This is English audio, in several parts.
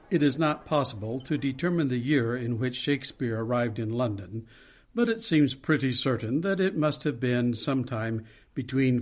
It is not possible to determine the year in which Shakespeare arrived in London, but it seems pretty certain that it must have been sometime between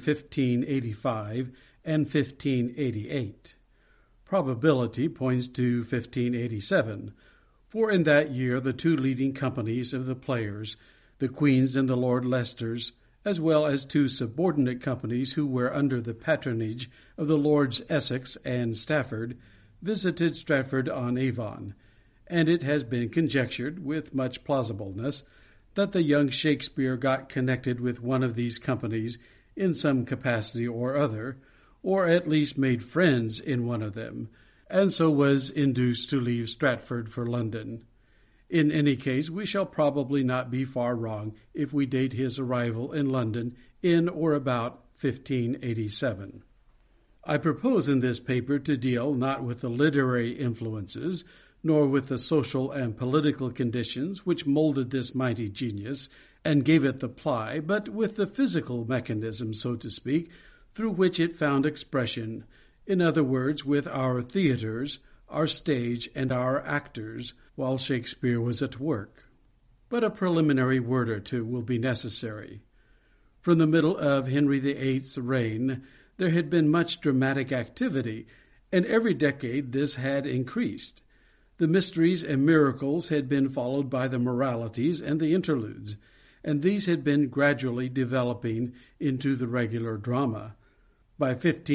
1585 and 1588. Probability points to 1587, for in that year the two leading companies of the players, the Queen's and the Lord Leicester's, as well as two subordinate companies who were under the patronage of the Lords Essex and Stafford, visited Stratford-on-Avon, and it has been conjectured, with much plausibleness, that the young Shakespeare got connected with one of these companies in some capacity or other, or at least made friends in one of them, and so was induced to leave Stratford for London. In any case, we shall probably not be far wrong if we date his arrival in London in or about 1587. I propose in this paper to deal not with the literary influences, nor with the social and political conditions which molded this mighty genius and gave it the ply, but with the physical mechanism, so to speak, through which it found expression, in other words, with our theatres, our stage, and our actors, while Shakespeare was at work. But a preliminary word or two will be necessary. From the middle of Henry VIII's reign, there had been much dramatic activity, and every decade this had increased. The mysteries and miracles had been followed by the moralities and the interludes, and these had been gradually developing into the regular drama. By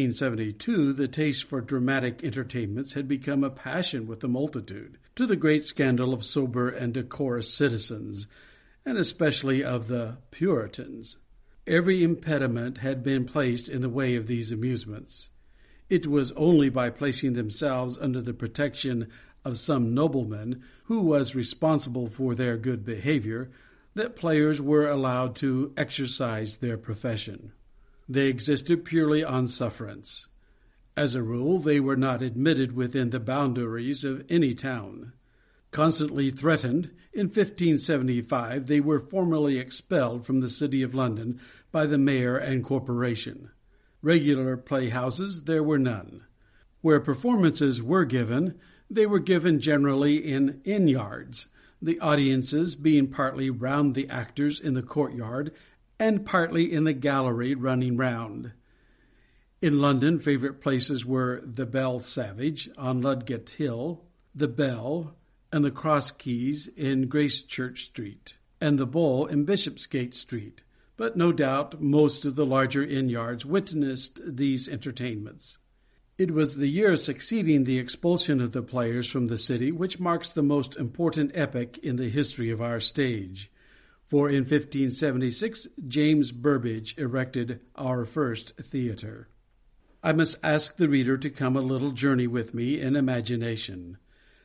1572 the taste for dramatic entertainments had become a passion with the multitude, to the great scandal of sober and decorous citizens, and especially of the Puritans. Every impediment had been placed in the way of these amusements. It was only by placing themselves under the protection of some nobleman, who was responsible for their good behavior, that players were allowed to exercise their profession. They existed purely on sufferance. As a rule, they were not admitted within the boundaries of any town. Constantly threatened, in 1575 they were formally expelled from the city of London by the mayor and corporation. Regular playhouses there were none. Where performances were given, they were given generally in inn-yards, the audiences being partly round the actors in the courtyard and partly in the gallery running round. In London, favourite places were the Bell Savage on Ludgate Hill, the Bell, and the Cross Keys in Gracechurch Street, and the Bull in Bishopsgate Street, but no doubt most of the larger inn-yards witnessed these entertainments. It was the year succeeding the expulsion of the players from the city which marks the most important epoch in the history of our stage, for in 1576 James Burbage erected our first theatre. I must ask the reader to come a little journey with me in imagination.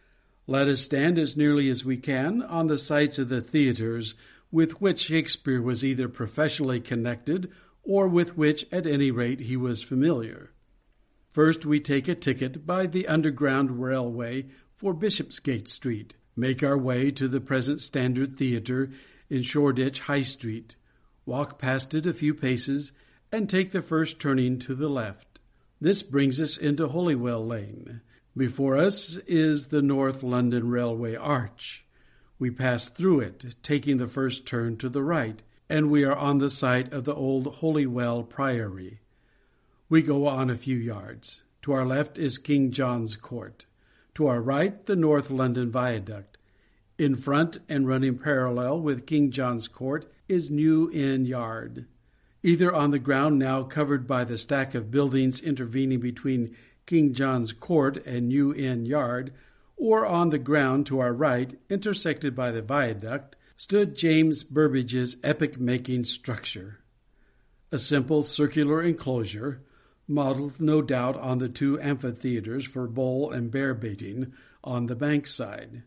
Let us stand as nearly as we can on the sites of the theatres with which Shakespeare was either professionally connected or with which, at any rate, he was familiar. First, we take a ticket by the Underground Railway for Bishopsgate Street, make our way to the present Standard Theatre in Shoreditch High Street, walk past it a few paces, and take the first turning to the left. This brings us into Holywell Lane. Before us is the North London Railway Arch. We pass through it, taking the first turn to the right, and we are on the site of the old Holywell Priory. We go on a few yards. To our left is King John's Court. To our right, the North London Viaduct. In front, and running parallel with King John's Court, is New Inn Yard. Either on the ground now covered by the stack of buildings intervening between King John's Court and New Inn Yard, or on the ground to our right, intersected by the viaduct, stood James Burbage's epoch-making structure. A simple circular enclosure, modelled no doubt on the two amphitheatres for bull and bear baiting on the Bankside.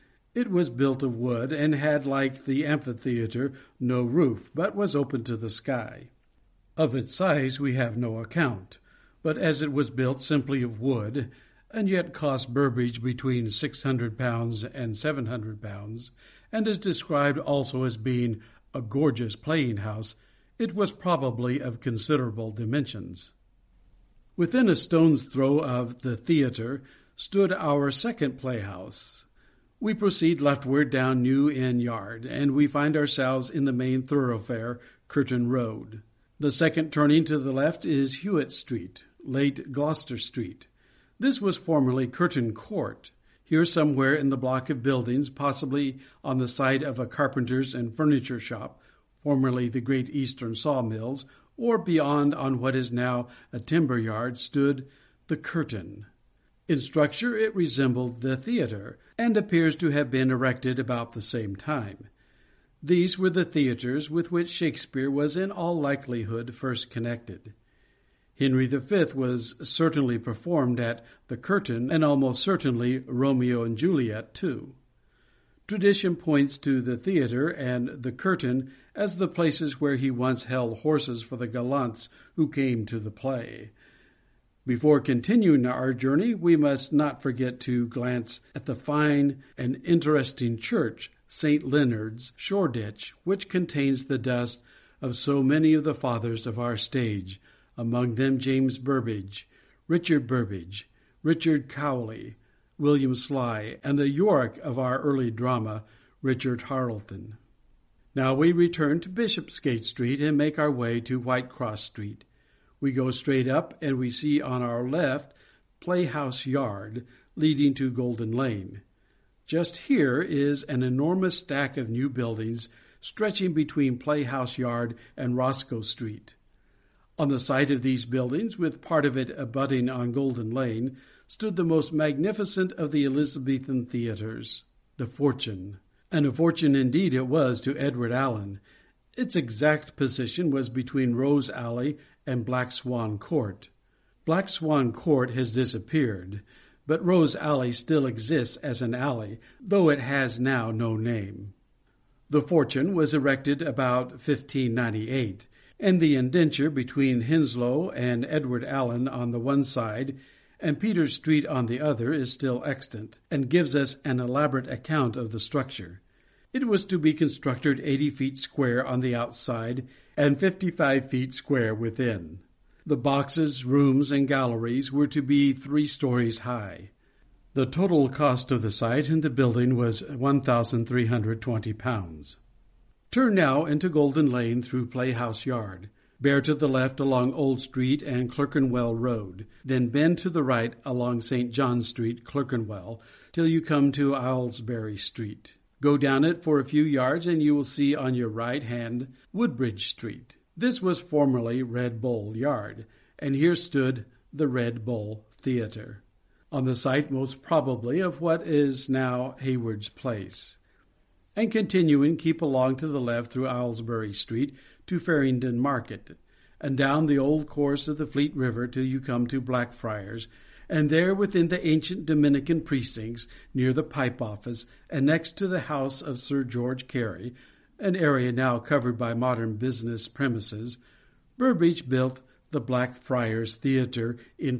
It was built of wood, and had, like the amphitheatre, no roof, but was open to the sky. Of its size we have no account, but as it was built simply of wood, and yet cost Burbage between £600 and £700, and is described also as being a gorgeous playing house, it was probably of considerable dimensions. Within a stone's throw of the theatre stood our second playhouse. We proceed leftward down New Inn Yard, and we find ourselves in the main thoroughfare, Curtain Road. The second turning to the left is Hewitt Street, late Gloucester Street. This was formerly Curtain Court. Here somewhere in the block of buildings, possibly on the site of a carpenter's and furniture shop, formerly the Great Eastern Sawmills, or beyond on what is now a timber yard, stood the Curtain. In structure it resembled the theatre, and appears to have been erected about the same time. These were the theatres with which Shakespeare was in all likelihood first connected. Henry V was certainly performed at the Curtain, and almost certainly Romeo and Juliet too. Tradition points to the theatre and the Curtain as the places where he once held horses for the gallants who came to the play. Before continuing our journey, we must not forget to glance at the fine and interesting church, St. Leonard's, Shoreditch, which contains the dust of so many of the fathers of our stage, among them James Burbage, Richard Cowley, William Sly, and the Yorick of our early drama, Richard Tarleton. Now we return to Bishopsgate Street and make our way to Whitecross Street. We go straight up, and we see on our left Playhouse Yard, leading to Golden Lane. Just here is an enormous stack of new buildings stretching between Playhouse Yard and Roscoe Street. On the site of these buildings, with part of it abutting on Golden Lane, stood the most magnificent of the Elizabethan theatres, the Fortune. And a fortune indeed it was to Edward Allen. Its exact position was between Rose Alley and Black Swan Court. Black Swan Court has disappeared, but Rose Alley still exists as an alley, though it has now no name. The Fortune was erected about 1598, and the indenture between Henslow and Edward Allen on the one side and Peter Street on the other is still extant, and gives us an elaborate account of the structure. It was to be constructed 80 feet square on the outside and 55 feet square within. The boxes, rooms, and galleries were to be 3 stories high. The total cost of the site and the building was £1,320. Turn now into Golden Lane through Playhouse Yard. Bear to the left along Old Street and Clerkenwell Road, then bend to the right along St. John Street, Clerkenwell, till you come to Aylesbury Street. Go down it for a few yards, and you will see on your right hand Woodbridge Street. This was formerly Red Bull Yard, and here stood the Red Bull Theatre, on the site most probably of what is now Hayward's Place. And continuing, keep along to the left through Aylesbury Street to Farringdon Market, and down the old course of the Fleet River till you come to Blackfriars, and there within the ancient Dominican precincts, near the Pipe Office, and next to the house of Sir George Carey, an area now covered by modern business premises, Burbage built the Blackfriars Theatre in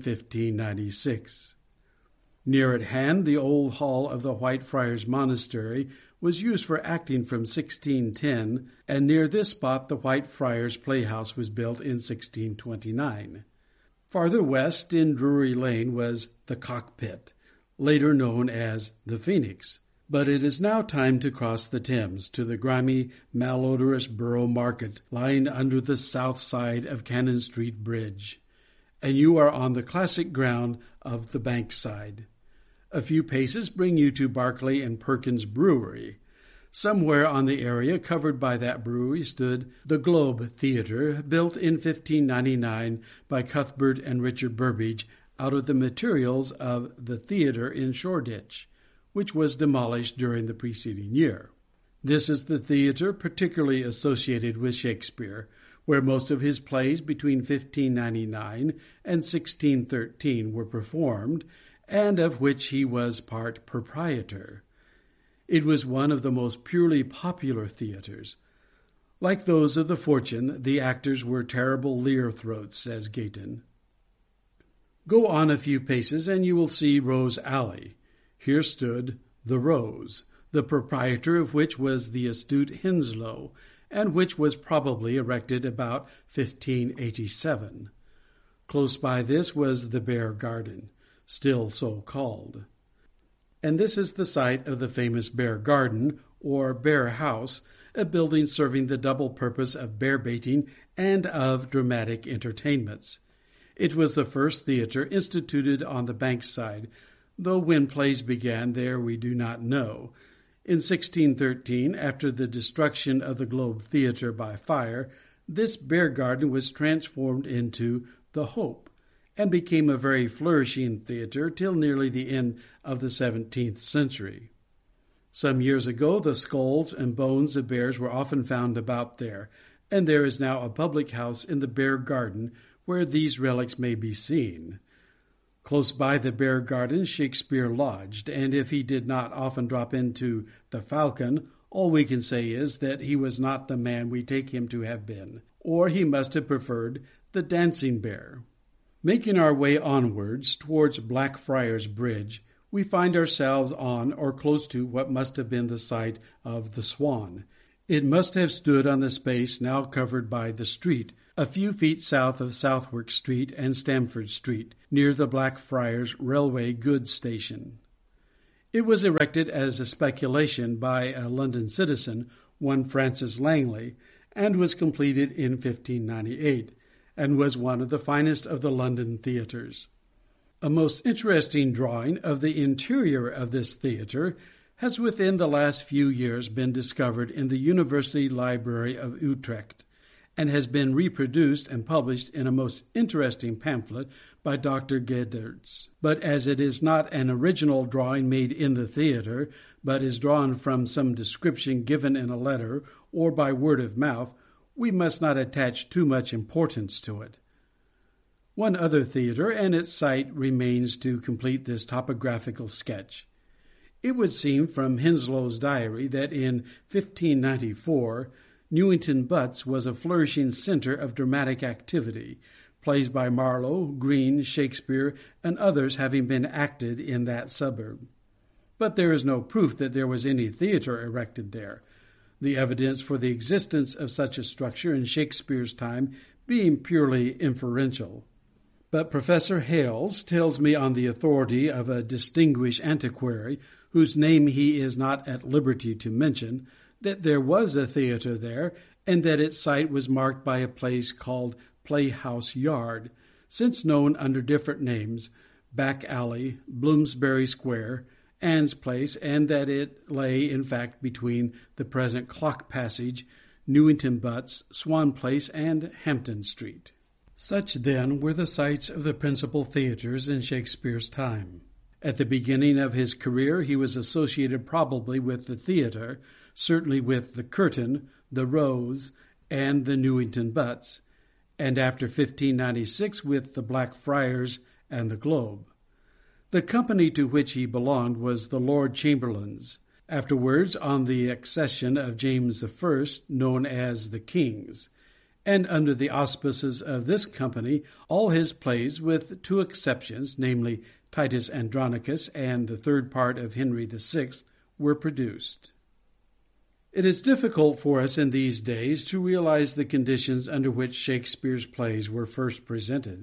1596. Near at hand, the old hall of the Whitefriars Monastery was used for acting from 1610, and near this spot the Whitefriars Playhouse was built in 1629. Farther west in Drury Lane was the Cockpit, later known as the Phoenix. But it is now time to cross the Thames to the grimy, malodorous Borough Market, lying under the south side of Cannon Street Bridge, and you are on the classic ground of the Bankside. A few paces bring you to Barclay and Perkins Brewery. Somewhere on the area covered by that brewery stood the Globe Theatre, built in 1599 by Cuthbert and Richard Burbage out of the materials of the theatre in Shoreditch, which was demolished during the preceding year. This is the theatre particularly associated with Shakespeare, where most of his plays between 1599 and 1613 were performed, and of which he was part proprietor. It was one of the most purely popular theatres. Like those of the Fortune, the actors were terrible leer-throats, says Gayton. Go on a few paces, and you will see Rose Alley. Here stood the Rose, the proprietor of which was the astute Henslow, and which was probably erected about 1587. Close by this was the Bear Garden. still so called. And this is the site of the famous Bear Garden, or Bear House, a building serving the double purpose of bear baiting and of dramatic entertainments. It was the first theatre instituted on the Bankside, though when plays began there we do not know. In 1613, after the destruction of the Globe Theatre by fire, this Bear Garden was transformed into the Hope, and became a very flourishing theatre till nearly the end of the 17th century. Some years ago the skulls and bones of bears were often found about there, and there is now a public house in the Bear Garden where these relics may be seen. Close by the Bear Garden Shakespeare lodged, and if he did not often drop into the Falcon, all we can say is that he was not the man we take him to have been, or he must have preferred the Dancing Bear. Making our way onwards towards Blackfriars Bridge, we find ourselves on or close to what must have been the site of the Swan. It must have stood on the space now covered by the street, a few feet south of Southwark Street and Stamford Street, near the Blackfriars Railway Goods Station. It was erected as a speculation by a London citizen, one Francis Langley, and was completed in 1598, and was one of the finest of the London theatres. A most interesting drawing of the interior of this theatre has within the last few years been discovered in the University Library of Utrecht, and has been reproduced and published in a most interesting pamphlet by Dr. Gedertz. But as it is not an original drawing made in the theatre, but is drawn from some description given in a letter or by word of mouth, we must not attach too much importance to it. One other theatre and its site remains to complete this topographical sketch. It would seem from Henslow's diary that in 1594 Newington Butts was a flourishing centre of dramatic activity, plays by Marlowe, Greene, Shakespeare, and others having been acted in that suburb. But there is no proof that there was any theatre erected there, the evidence for the existence of such a structure in Shakespeare's time being purely inferential. But Professor Hales tells me on the authority of a distinguished antiquary, whose name he is not at liberty to mention, that there was a theatre there, and that its site was marked by a place called Playhouse Yard, since known under different names, Back Alley, Bloomsbury Square, Anne's Place, and that it lay, in fact, between the present Clock Passage, Newington Butts, Swan Place, and Hampton Street. Such, then, were the sites of the principal theatres in Shakespeare's time. At the beginning of his career he was associated probably with the theatre, certainly with the Curtain, the Rose, and the Newington Butts, and after 1596 with the Blackfriars and the Globe. The company to which he belonged was the Lord Chamberlain's, afterwards, on the accession of James I, known as the King's, and under the auspices of this company all his plays, with two exceptions, namely Titus Andronicus and the third part of Henry VI, were produced. It is difficult for us in these days to realize the conditions under which Shakespeare's plays were first presented.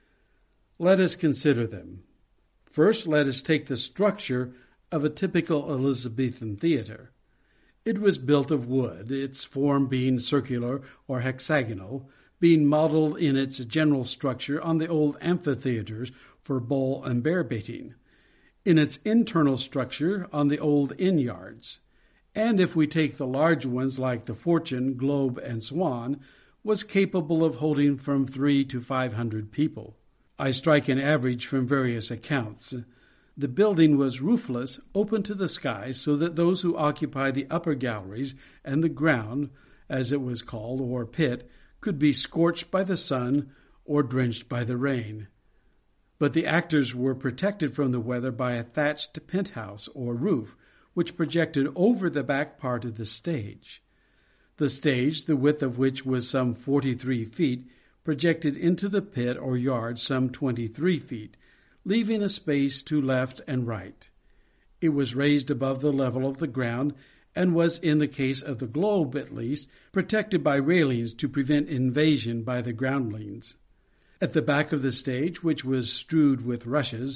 Let us consider them. First, let us take the structure of a typical Elizabethan theatre. It was built of wood, its form being circular or hexagonal, being modeled in its general structure on the old amphitheatres for bull and bear baiting, in its internal structure on the old inn-yards, and if we take the large ones like the Fortune, Globe, and Swan, was capable of holding from 300 to 500 people. I strike an average from various accounts. The building was roofless, open to the sky, so that those who occupied the upper galleries and the ground, as it was called, or pit, could be scorched by the sun or drenched by the rain. But the actors were protected from the weather by a thatched penthouse or roof, which projected over the back part of the stage. The stage, the width of which was some 43 feet, projected into the pit or yard some 23 feet, leaving a space to left and right. It was raised above the level of the ground, and was, in the case of the Globe at least, protected by railings to prevent invasion by the groundlings. At the back of the stage, which was strewed with rushes,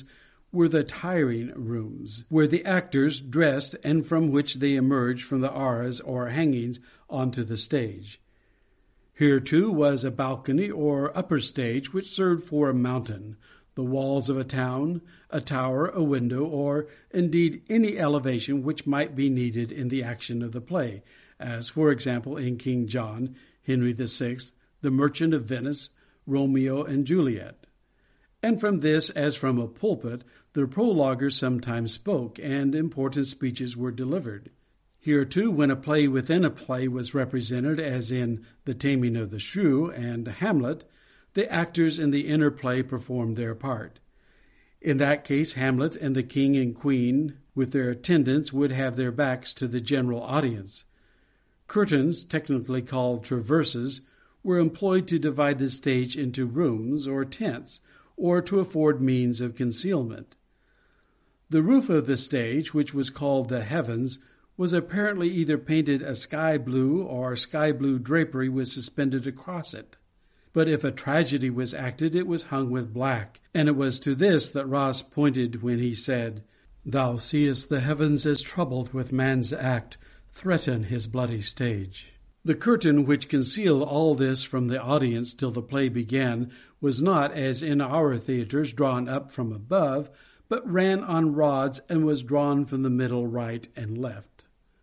were the tiring rooms, where the actors dressed and from which they emerged from the arras or hangings onto the stage. Here, too, was a balcony or upper stage which served for a mountain, the walls of a town, a tower, a window, or indeed any elevation which might be needed in the action of the play, as, for example, in King John, Henry VI, The Merchant of Venice, Romeo and Juliet. And from this, as from a pulpit, the prologuers sometimes spoke, and important speeches were delivered. Here, too, when a play within a play was represented, as in The Taming of the Shrew and Hamlet, the actors in the inner play performed their part. In that case, Hamlet and the king and queen, with their attendants, would have their backs to the general audience. Curtains, technically called traverses, were employed to divide the stage into rooms or tents, or to afford means of concealment. The roof of the stage, which was called the heavens, was apparently either painted a sky blue, or sky blue drapery was suspended across it. But if a tragedy was acted, it was hung with black, and it was to this that Ross pointed when he said, "Thou seest the heavens as troubled with man's act, threaten his bloody stage." The curtain which concealed all this from the audience till the play began was not, as in our theatres, drawn up from above, but ran on rods and was drawn from the middle, right and left.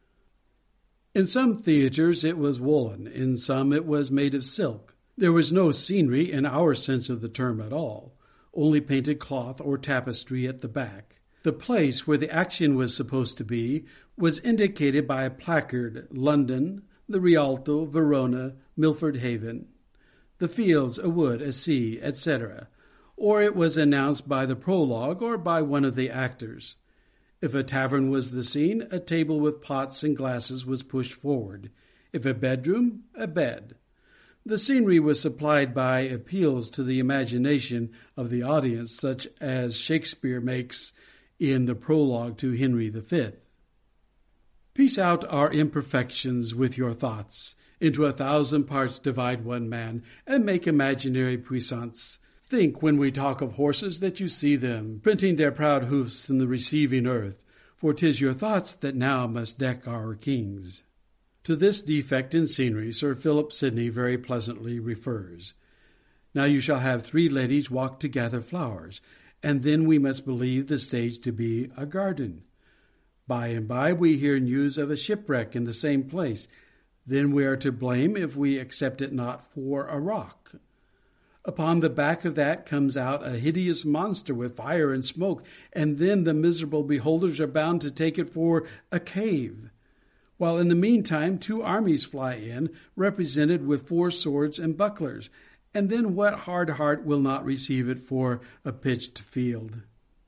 In some theatres it was woolen, in some it was made of silk. There was no scenery in our sense of the term at all, only painted cloth or tapestry at the back. The place where the action was supposed to be was indicated by a placard, London, the Rialto, Verona, Milford Haven, the fields, a wood, a sea, etc., or it was announced by the prologue or by one of the actors. If a tavern was the scene, a table with pots and glasses was pushed forward. If a bedroom, a bed. The scenery was supplied by appeals to the imagination of the audience, such as Shakespeare makes in the prologue to Henry V. Piece out our imperfections with your thoughts. Into 1,000 parts divide one man, and make imaginary puissance. Think, when we talk of horses, that you see them, printing their proud hoofs in the receiving earth, for 'tis your thoughts that now must deck our kings. To this defect in scenery Sir Philip Sidney very pleasantly refers. Now you shall have 3 ladies walk to gather flowers, and then we must believe the stage to be a garden. By and by we hear news of a shipwreck in the same place. Then we are to blame if we accept it not for a rock. Upon the back of that comes out a hideous monster with fire and smoke, and then the miserable beholders are bound to take it for a cave. While in the meantime 2 armies fly in, represented with 4 swords and bucklers, and then what hard heart will not receive it for a pitched field?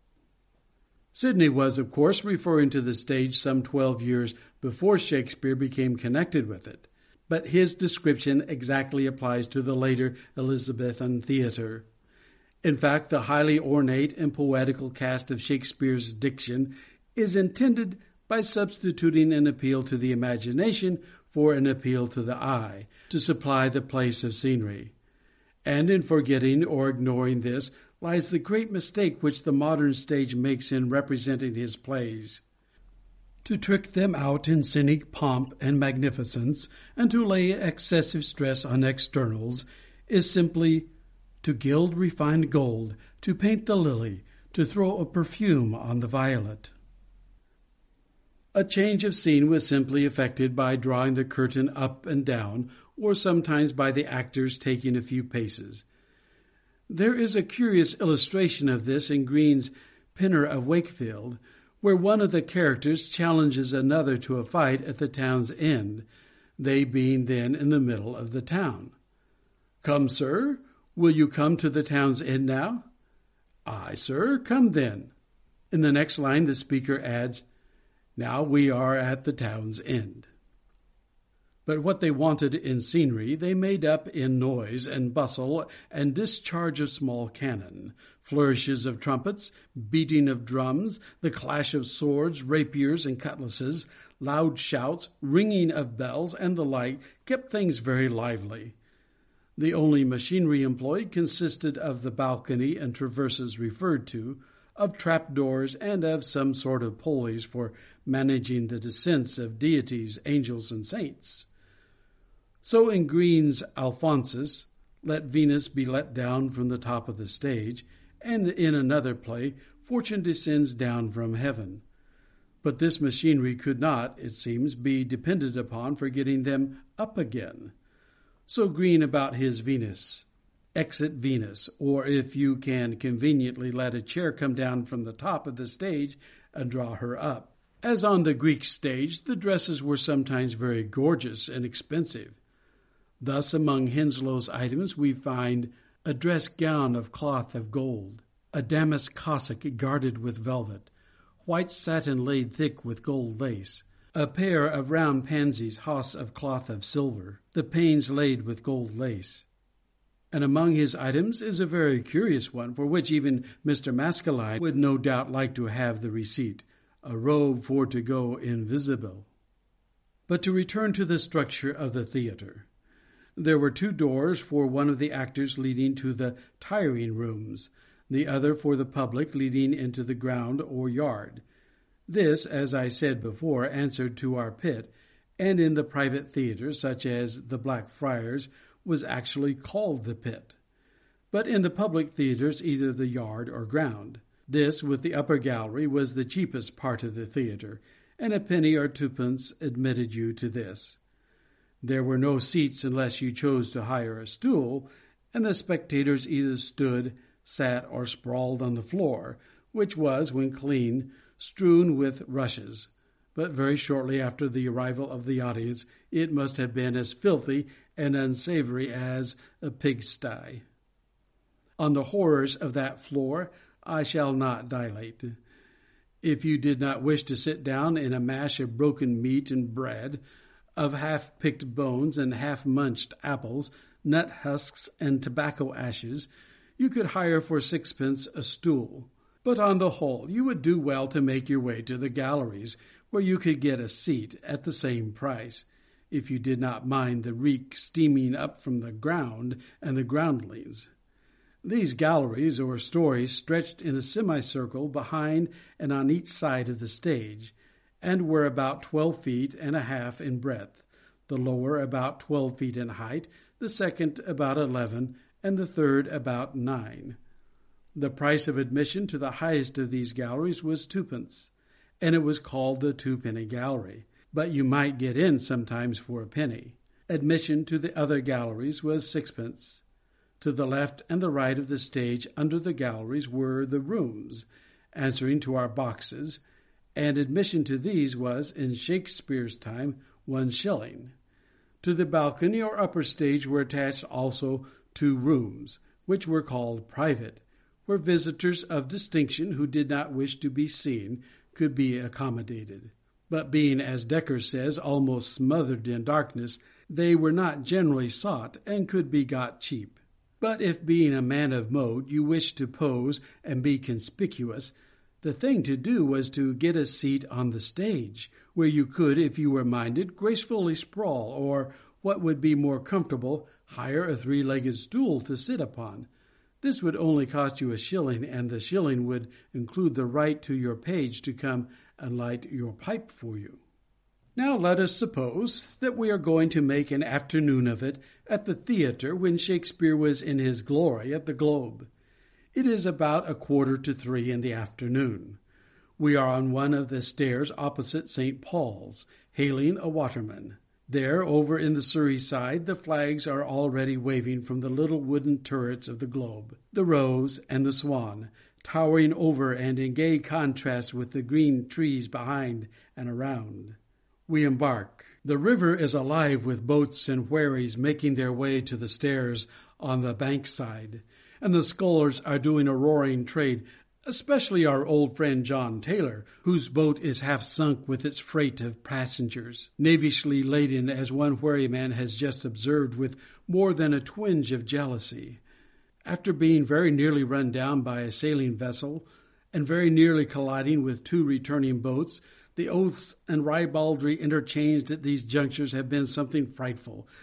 Sidney was, of course, referring to the stage some 12 years before Shakespeare became connected with it, but his description exactly applies to the later Elizabethan theatre. In fact, the highly ornate and poetical cast of Shakespeare's diction is intended by substituting an appeal to the imagination for an appeal to the eye, to supply the place of scenery. And in forgetting or ignoring this lies the great mistake which the modern stage makes in representing his plays. To trick them out in scenic pomp and magnificence, and to lay excessive stress on externals, is simply to gild refined gold, to paint the lily, to throw a perfume on the violet. A change of scene was simply effected by drawing the curtain up and down, or sometimes by the actors taking a few paces. There is a curious illustration of this in Green's Pinner of Wakefield, where one of the characters challenges another to a fight at the town's end, they being then in the middle of the town. "Come, sir, will you come to the town's end now?" "Aye, sir, come then." In the next line the speaker adds, "Now we are at the town's end." But what they wanted in scenery they made up in noise and bustle and discharge of small cannon, flourishes of trumpets, beating of drums, the clash of swords, rapiers, and cutlasses, loud shouts, ringing of bells, and the like, kept things very lively. The only machinery employed consisted of the balcony and traverses referred to, of trapdoors, and of some sort of pulleys for managing the descents of deities, angels, and saints. So in Green's Alphonsus, let Venus be let down from the top of the stage, and in another play, Fortune descends down from heaven. But this machinery could not, it seems, be depended upon for getting them up again. So Green about his Venus. Exit Venus, or if you can conveniently let a chair come down from the top of the stage and draw her up. As on the Greek stage, the dresses were sometimes very gorgeous and expensive. Thus among Henslow's items we find a dress gown of cloth of gold, a damask cassock guarded with velvet, white satin laid thick with gold lace, a pair of round pansies haughs of cloth of silver, the panes laid with gold lace. And among his items is a very curious one, for which even Mr. Maskelyne would no doubt like to have the receipt, a robe for to go invisible. But to return to the structure of the theatre. There were 2 doors for one of the actors leading to the tiring rooms, the other for the public leading into the ground or yard. This, as I said before, answered to our pit, and in the private theatres, such as the Blackfriars, was actually called the pit. But in the public theatres, either the yard or ground. This, with the upper gallery, was the cheapest part of the theatre, and a penny or 2pence admitted you to this. There were no seats unless you chose to hire a stool, and the spectators either stood, sat, or sprawled on the floor, which was, when clean, strewn with rushes. But very shortly after the arrival of the audience, it must have been as filthy and unsavory as a pigsty. On the horrors of that floor I shall not dilate. If you did not wish to sit down in a mash of broken meat and bread, of half-picked bones and half-munched apples, nut husks, and tobacco ashes, you could hire for 6pence a stool. But on the whole, you would do well to make your way to the galleries, where you could get a seat at the same price, if you did not mind the reek steaming up from the ground and the groundlings. These galleries or stories stretched in a semicircle behind and on each side of the stage, and were about 12 feet and a half in breadth, the lower about 12 feet in height, the second about 11, and the third about 9. The price of admission to the highest of these galleries was 2pence, and it was called the 2-penny gallery, but you might get in sometimes for a penny. Admission to the other galleries was 6pence. To the left and the right of the stage under the galleries were the rooms, answering to our boxes, and admission to these was, in Shakespeare's time, 1 shilling. To the balcony or upper stage were attached also 2 rooms, which were called private, where visitors of distinction who did not wish to be seen could be accommodated. But being, as Dekker says, almost smothered in darkness, they were not generally sought, and could be got cheap. But if, being a man of mode, you wished to pose and be conspicuous, the thing to do was to get a seat on the stage, where you could, if you were minded, gracefully sprawl, or, what would be more comfortable, hire a 3-legged stool to sit upon. This would only cost you 1 shilling, and the shilling would include the right to your page to come and light your pipe for you. Now let us suppose that we are going to make an afternoon of it at the theatre when Shakespeare was in his glory at the Globe. It is about 2:45 in the afternoon. We are on one of the stairs opposite St. Paul's, hailing a waterman. There, over in the Surrey side, the flags are already waving from the little wooden turrets of the Globe, the Rose and the Swan, towering over and in gay contrast with the green trees behind and around. We embark. The river is alive with boats and wherries making their way to the stairs on the bankside, and the scullers are doing a roaring trade, especially our old friend John Taylor, whose boat is half sunk with its freight of passengers, knavishly laden, as one wherryman has just observed, with more than a twinge of jealousy. After being very nearly run down by a sailing vessel, and very nearly colliding with 2 returning boats, the oaths and ribaldry interchanged at these junctures have been something frightful.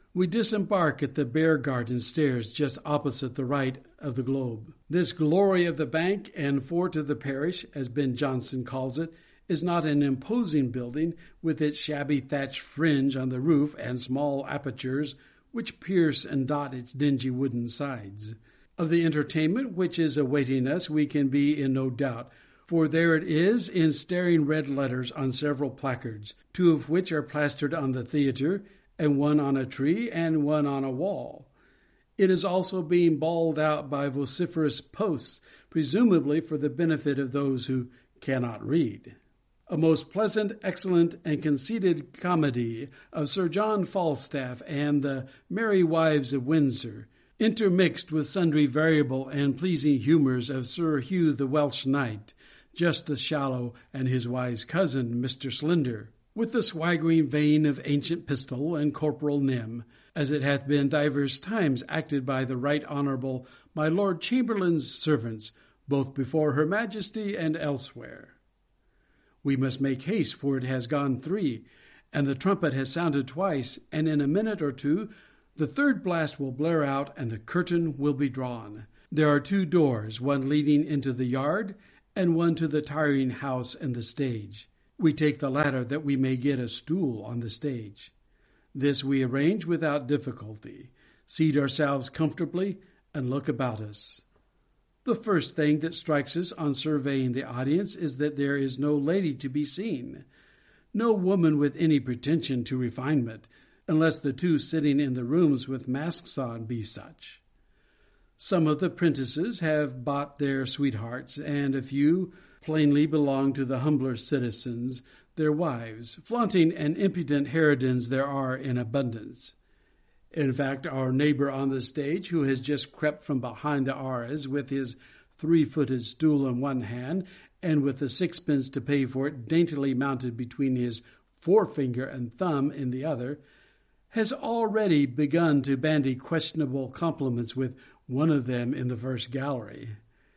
We disembark at the Bear Garden stairs just opposite the right of the globe. This glory of the bank and fort of the parish, as Ben Jonson calls it, is not an imposing building with its shabby thatched fringe on the roof and small apertures which pierce and dot its dingy wooden sides. Of the entertainment which is awaiting us we can be in no doubt, for there it is in staring red letters on several placards, 2 of which are plastered on the theatre, and 1 on a tree, and 1 on a wall. It is also being bawled out by vociferous posts, presumably for the benefit of those who cannot read. A most pleasant, excellent, and conceited comedy of Sir John Falstaff and the Merry Wives of Windsor, intermixed with sundry variable and pleasing humours of Sir Hugh the Welsh Knight, Justice Shallow, and his wise cousin, Mr. Slender, with the swaggering vein of ancient Pistol and Corporal Nym, as it hath been divers times acted by the Right Honourable my Lord Chamberlain's servants, both before Her Majesty and elsewhere. We must make haste, for it has gone 3, and the trumpet has sounded twice, and in a minute or 2 the 3rd blast will blare out, and the curtain will be drawn. There are 2 doors, one leading into the yard, and one to the tiring house and the stage. We take the latter that we may get a stool on the stage. This we arrange without difficulty, seat ourselves comfortably, and look about us. The first thing that strikes us on surveying the audience is that there is no lady to be seen, no woman with any pretension to refinement, unless the 2 sitting in the rooms with masks on be such. Some of the prentices have bought their sweethearts, and a few plainly belong to the humbler citizens, their wives. Flaunting and impudent harridans there are in abundance. In fact, our neighbour on the stage, who has just crept from behind the arras with his 3-footed stool in one hand, and with the 6pence to pay for it daintily mounted between his forefinger and thumb in the other, has already begun to bandy questionable compliments with one of them in the first gallery.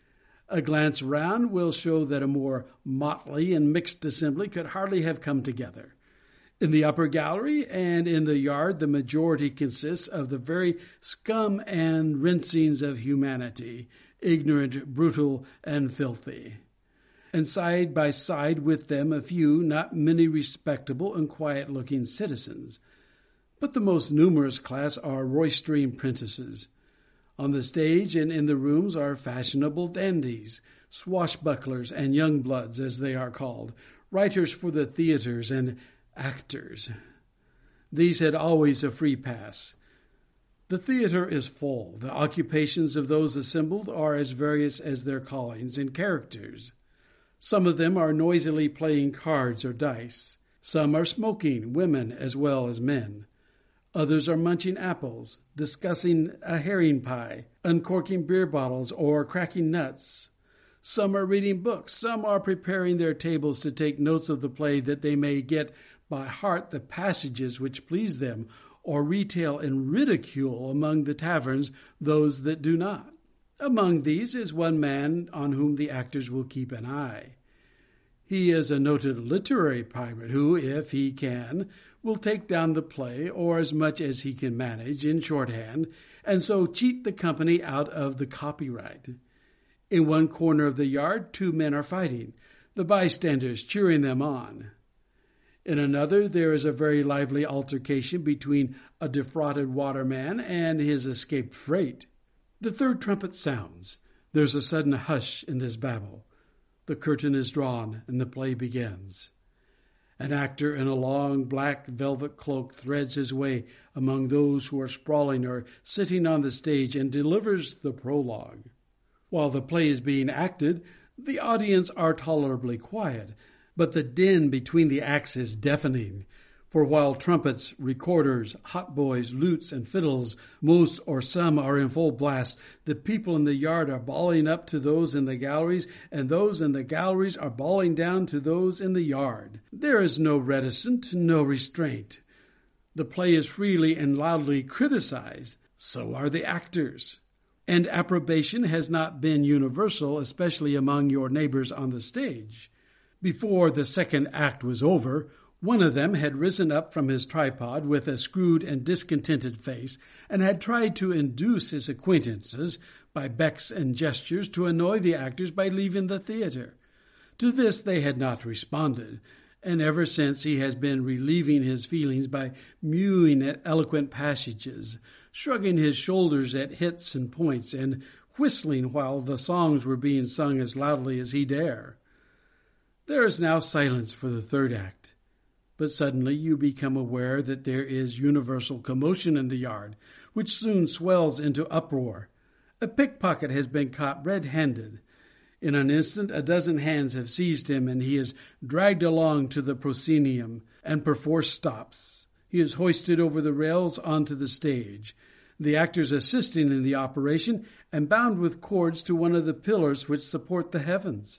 A glance round will show that a more motley and mixed assembly could hardly have come together. In the upper gallery and in the yard the majority consists of the very scum and rinsings of humanity, ignorant, brutal, and filthy. And side by side with them a few, not many, respectable and quiet-looking citizens. But the most numerous class are roystering prentices. On the stage and in the rooms are fashionable dandies, swashbucklers, and young bloods, as they are called, writers for the theatres and actors. These had always a free pass. The theatre is full. The occupations of those assembled are as various as their callings and characters. Some of them are noisily playing cards or dice. Some are smoking, women as well as men. Others are munching apples, discussing a herring pie, uncorking beer bottles, or cracking nuts. Some are reading books. Some are preparing their tables to take notes of the play, that they may get by heart the passages which please them, or retail and ridicule among the taverns those that do not. Among these is one man on whom the actors will keep an eye. He is a noted literary pirate, who, if he can, will take down the play, or as much as he can manage, in shorthand, and so cheat the company out of the copyright. In one corner of the yard 2 men are fighting, the bystanders cheering them on. In another there is a very lively altercation between a defrauded waterman and his escaped freight. The 3rd trumpet sounds. There's a sudden hush in this babel. The curtain is drawn, and the play begins. An actor in a long black velvet cloak threads his way among those who are sprawling or sitting on the stage, and delivers the prologue. While the play is being acted, the audience are tolerably quiet, but the din between the acts is deafening. For while trumpets, recorders, hautboys, lutes, and fiddles, most or some are in full blast, the people in the yard are bawling up to those in the galleries, and those in the galleries are bawling down to those in the yard. There is no reticence, no restraint. The play is freely and loudly criticized. So are the actors. And approbation has not been universal, especially among your neighbors on the stage. Before the 2nd act was over, One of them had risen up from his tripod with a screwed and discontented face, and had tried to induce his acquaintances, by becks and gestures, to annoy the actors by leaving the theatre. To this they had not responded, and ever since he has been relieving his feelings by mewing at eloquent passages, shrugging his shoulders at hits and points, and whistling while the songs were being sung as loudly as he dare. There is now silence for the third act. But suddenly you become aware that there is universal commotion in the yard, which soon swells into uproar. A pickpocket has been caught red-handed. In an instant a dozen hands have seized him, and he is dragged along to the proscenium, and perforce stops. He is hoisted over the rails onto the stage, the actors assisting in the operation, and bound with cords to one of the pillars which support the heavens.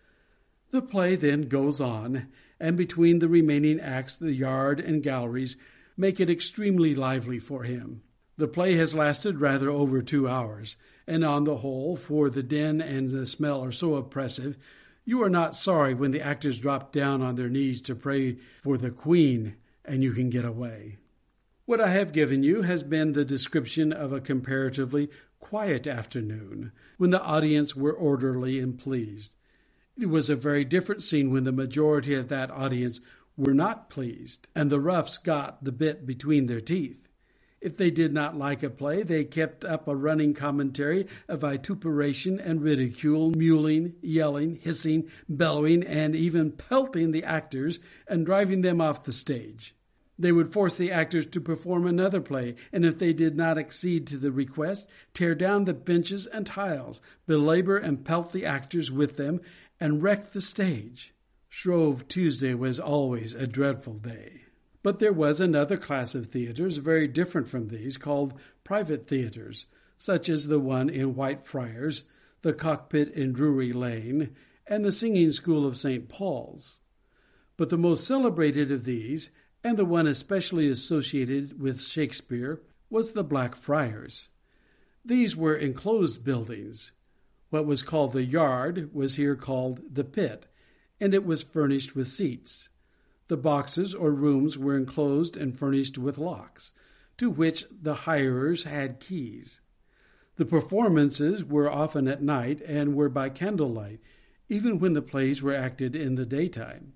The play then goes on, and between the remaining acts the yard and galleries make it extremely lively for him. The play has lasted rather over 2 hours, and on the whole, for the din and the smell are so oppressive, you are not sorry when the actors drop down on their knees to pray for the Queen, and you can get away. What I have given you has been the description of a comparatively quiet afternoon, when the audience were orderly and pleased. It was a very different scene when the majority of that audience were not pleased, and the roughs got the bit between their teeth. If they did not like a play, they kept up a running commentary of vituperation and ridicule, mewling, yelling, hissing, bellowing, and even pelting the actors and driving them off the stage. They would force the actors to perform another play, and if they did not accede to the request, tear down the benches and tiles, belabor and pelt the actors with them, and wreck the stage. Shrove Tuesday was always a dreadful day. But there was another class of theatres, very different from these, called private theatres, such as the one in Whitefriars, the Cockpit in Drury Lane, and the Singing School of St. Paul's. But the most celebrated of these, and the one especially associated with Shakespeare, was the Black Friars. These were enclosed buildings. What was called the yard was here called the pit, and it was furnished with seats. The boxes or rooms were enclosed and furnished with locks, to which the hirers had keys. The performances were often at night, and were by candlelight, even when the plays were acted in the daytime.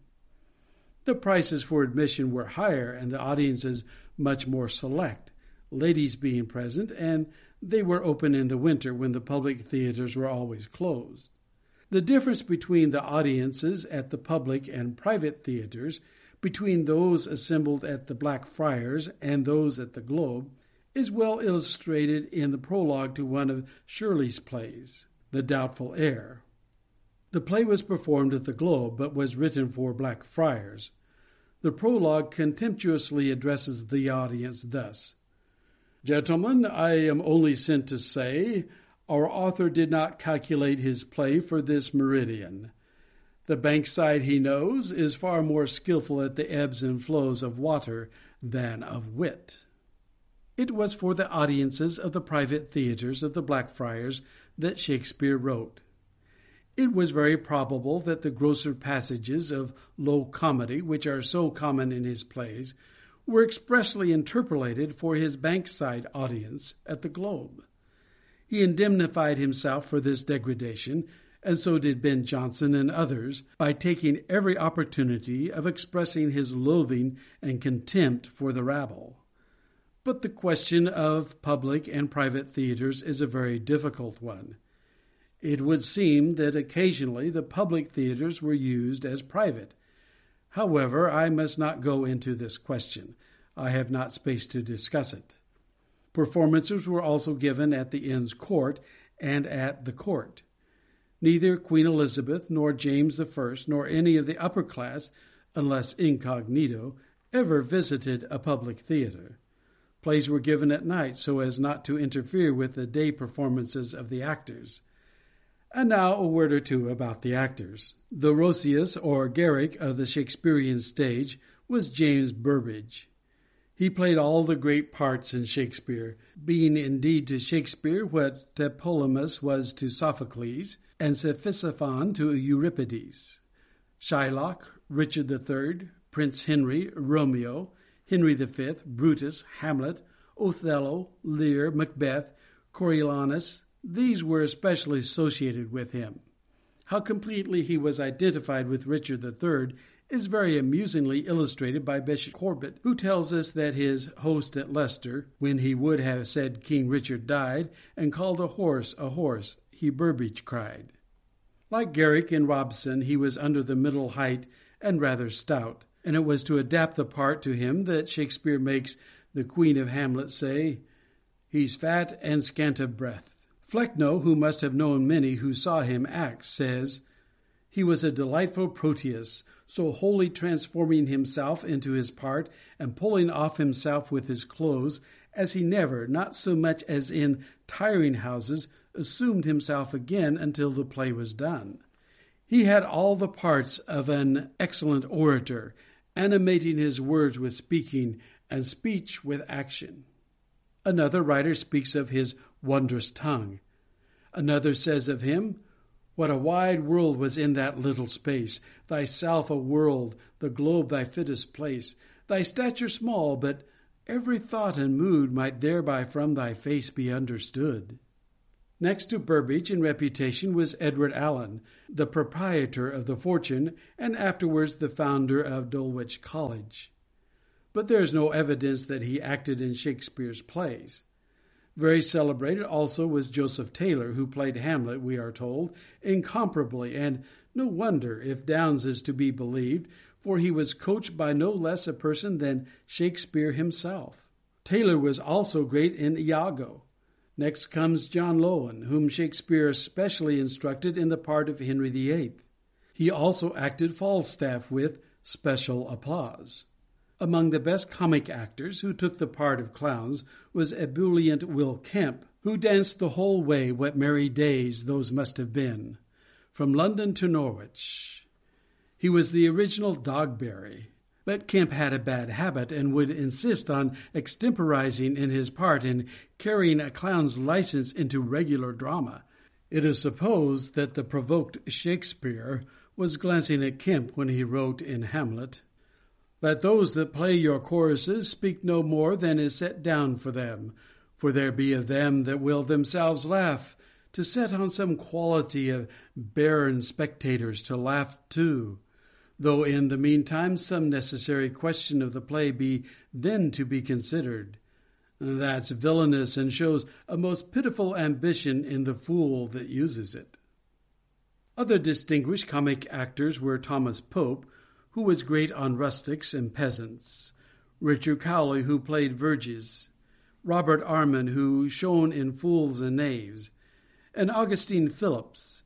The prices for admission were higher, and the audiences much more select, ladies being present, and they were open in the winter, when the public theatres were always closed. The difference between the audiences at the public and private theatres, between those assembled at the Black Friars and those at the Globe, is well illustrated in the prologue to one of Shirley's plays, The Doubtful Heir. The play was performed at the Globe, but was written for Black Friars. The prologue contemptuously addresses the audience thus: "Gentlemen, I am only sent to say, our author did not calculate his play for this meridian. The Bankside, he knows, is far more skilful at the ebbs and flows of water than of wit." It was for the audiences of the private theatres of the Blackfriars that Shakespeare wrote. It was very probable that the grosser passages of low comedy, which are so common in his plays, were expressly interpolated for his Bankside audience at the Globe. He indemnified himself for this degradation, and so did Ben Jonson and others, by taking every opportunity of expressing his loathing and contempt for the rabble. But the question of public and private theatres is a very difficult one. It would seem that occasionally the public theatres were used as private. However, I must not go into this question. I have not space to discuss it. Performances were also given at the Inns Court and at the Court. Neither Queen Elizabeth, nor James I, nor any of the upper class, unless incognito, ever visited a public theatre. Plays were given at night, so as not to interfere with the day performances of the actors. And now a word or two about the actors. The Roscius or Garrick of the Shakespearean stage was James Burbage. He played all the great parts in Shakespeare, being indeed to Shakespeare what Tlepolemus was to Sophocles, and Cephisophon to Euripides. Shylock, Richard III, Prince Henry, Romeo, Henry V, Brutus, Hamlet, Othello, Lear, Macbeth, Coriolanus, these were especially associated with him. How completely he was identified with Richard III is very amusingly illustrated by Bishop Corbet, who tells us that his host at Leicester, when he would have said King Richard died, and called a horse, he Burbage cried. Like Garrick and Robson, he was under the middle height and rather stout, and it was to adapt the part to him that Shakespeare makes the Queen of Hamlet say, "He's fat and scant of breath." Flecknoe, who must have known many who saw him act, says, "He was a delightful Proteus, so wholly transforming himself into his part and pulling off himself with his clothes, as he never, not so much as in tiring houses, assumed himself again until the play was done. He had all the parts of an excellent orator, animating his words with speaking, and speech with action." Another writer speaks of his wondrous tongue. Another says of him, "What a wide world was in that little space! Thyself a world, the globe thy fittest place. Thy stature small, but every thought and mood might thereby from thy face be understood." Next to Burbage in reputation was Edward Allen, the proprietor of the Fortune, and afterwards the founder of Dulwich College. But there is no evidence that he acted in Shakespeare's plays. Very celebrated also was Joseph Taylor, who played Hamlet, we are told, incomparably, and no wonder, if Downes is to be believed, for he was coached by no less a person than Shakespeare himself. Taylor was also great in Iago. Next comes John Lowen, whom Shakespeare especially instructed in the part of Henry VIII. He also acted Falstaff with special applause. Among the best comic actors who took the part of clowns was ebullient Will Kemp, who danced the whole way. What merry days those must have been, from London to Norwich. He was the original Dogberry. But Kemp had a bad habit, and would insist on extemporizing in his part and carrying a clown's license into regular drama. It is supposed that the provoked Shakespeare was glancing at Kemp when he wrote in Hamlet, "Let those that play your choruses speak no more than is set down for them, for there be of them that will themselves laugh, to set on some quality of barren spectators to laugh too, though in the meantime some necessary question of the play be then to be considered. That's villainous, and shows a most pitiful ambition in the fool that uses it." Other distinguished comic actors were Thomas Pope, who was great on rustics and peasants; Richard Cowley, who played Verges; Robert Armin, who shone in Fools and Knaves; and Augustine Phillips.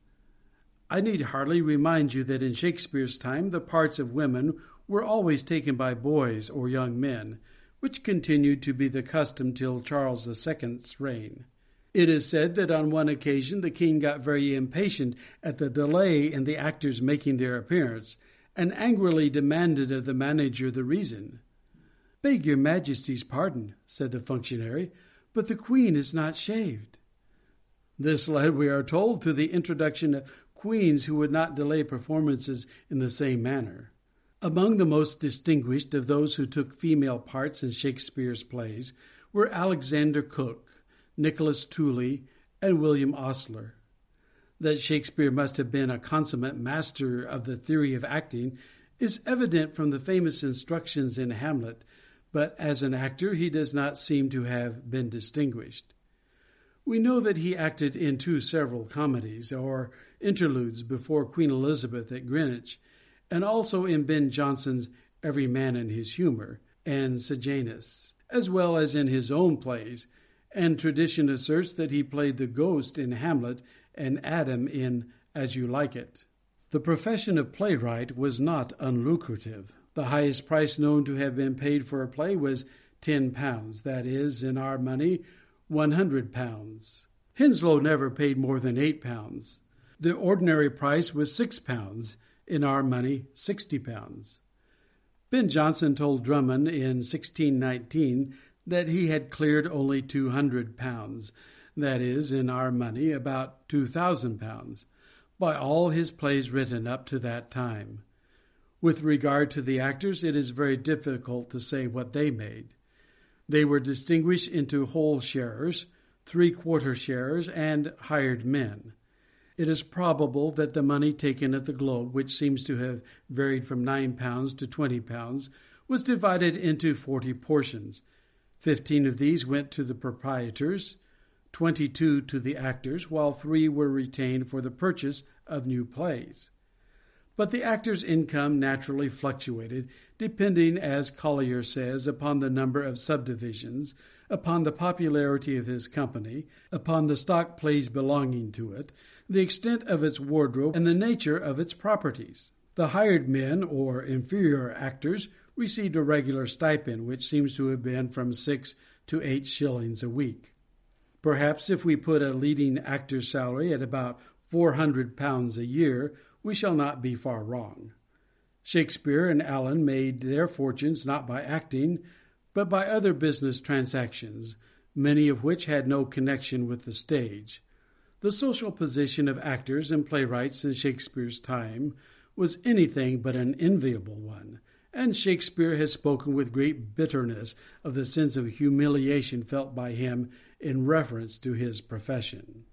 I need hardly remind you that in Shakespeare's time the parts of women were always taken by boys or young men, which continued to be the custom till Charles II's reign. It is said that on one occasion the king got very impatient at the delay in the actors making their appearance, and angrily demanded of the manager the reason. "Beg your majesty's pardon," said the functionary, "but the queen is not shaved." This led, we are told, to the introduction of queens who would not delay performances in the same manner. Among the most distinguished of those who took female parts in Shakespeare's plays were Alexander Cooke, Nicholas Tooley, and William Osler. That Shakespeare must have been a consummate master of the theory of acting is evident from the famous instructions in Hamlet, but as an actor he does not seem to have been distinguished. We know that he acted in 2 several comedies, or interludes, before Queen Elizabeth at Greenwich, and also in Ben Jonson's Every Man in His Humour, and Sejanus, as well as in his own plays, and tradition asserts that he played the Ghost in Hamlet and Adam in As You Like It. The profession of playwright was not unlucrative. The highest price known to have been paid for a play was £10, that is, in our money, £100. Henslowe never paid more than £8. The ordinary price was £6, in our money £60. Ben Jonson told Drummond in 1619 that he had cleared only £200, that is, in our money, about £2,000, by all his plays written up to that time. With regard to the actors, it is very difficult to say what they made. They were distinguished into whole sharers, three-quarter sharers, and hired men. It is probable that the money taken at the Globe, which seems to have varied from £9 to £20, was divided into 40 portions. 15 of these went to the proprietors, 22 to the actors, while 3 were retained for the purchase of new plays. But the actor's income naturally fluctuated, depending, as Collier says, upon the number of subdivisions, upon the popularity of his company, upon the stock plays belonging to it, the extent of its wardrobe, and the nature of its properties. The hired men, or inferior actors, received a regular stipend, which seems to have been from 6 to 8 shillings a week. Perhaps if we put a leading actor's salary at about £400 a year, we shall not be far wrong. Shakespeare and Allen made their fortunes not by acting, but by other business transactions, many of which had no connection with the stage. The social position of actors and playwrights in Shakespeare's time was anything but an enviable one, and Shakespeare has spoken with great bitterness of the sense of humiliation felt by him in reference to his profession.